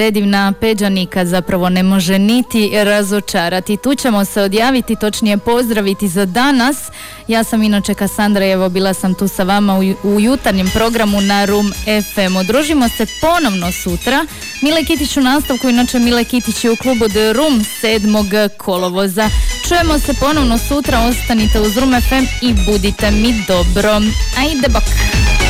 predivna Peđanika zapravo ne može niti razočarati. Tu ćemo se odjaviti, točnije pozdraviti za danas. Ja sam inače Kasandra i evo bila sam tu sa vama u jutarnjem programu na Room FM. Družimo se ponovno sutra. Mile Kitić u nastavku, inače Mile Kitić je u klubu The Room 7. kolovoza. Čujemo se ponovno sutra, ostanite uz Room FM i budite mi dobro. Ajde bok!